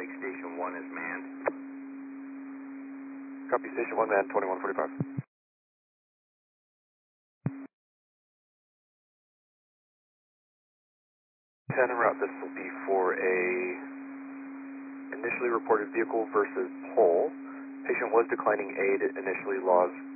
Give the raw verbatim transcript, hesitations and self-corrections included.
Lake Station one is manned. Copy, Station one man, twenty-one forty-five. ten en route, this will be for a initially reported vehicle versus pole. Patient was declining aid initially, laws